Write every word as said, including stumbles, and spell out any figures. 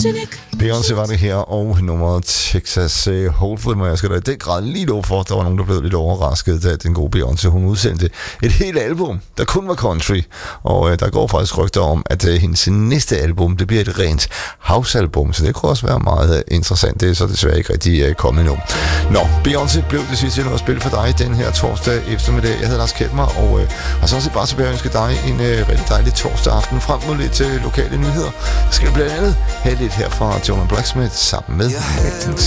Beyoncé var det her, og nummeret Texas Hold'em, og jeg skal da i den grad lige lov for, at der var nogen, der blev lidt overrasket, da den gode Beyoncé, hun udsendte et helt album, der kun var country, og øh, der går faktisk rygter om, at øh, hendes næste album, det bliver et rent house-album, så det kunne også være meget øh, interessant. Det er så desværre ikke rigtig øh, kommet nu. Nå, Beyoncé blev det sidste noget at spille for dig den her torsdag eftermiddag. Jeg hedder Lars Kjeldmar, og, øh, og så også bare tilbage at ønske dig en øh, rigtig dejlig torsdag aften frem mod lidt øh, lokale nyheder. Så skal du blandt andet have lidt her fra Jonah Blacksmith sammen med Magdalene.